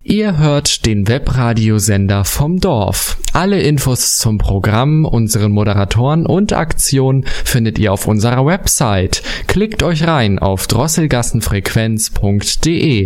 Ihr hört den Webradiosender vom Dorf. Alle Infos zum Programm, unseren Moderatoren und Aktionen findet ihr auf unserer Website. Klickt euch rein auf drosselgassenfrequenz.de.